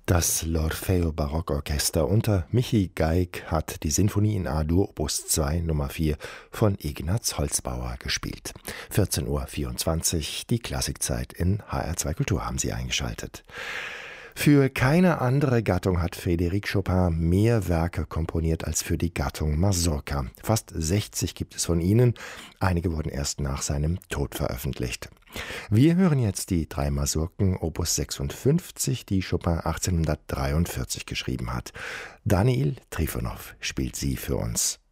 Das l'Orfeo Barockorchester unter Michi Geig hat die Sinfonie in A-Dur Opus 2 Nummer 4 von Ignaz Holzbauer gespielt. 14:24 Uhr, die Klassikzeit in HR2 Kultur haben Sie eingeschaltet. Für keine andere Gattung hat Frédéric Chopin mehr Werke komponiert als für die Gattung Mazurka. Fast 60 gibt es von ihnen, einige wurden erst nach seinem Tod veröffentlicht. Wir hören jetzt die 3 Mazurken Opus 56, die Chopin 1843 geschrieben hat. Daniil Trifonov spielt sie für uns.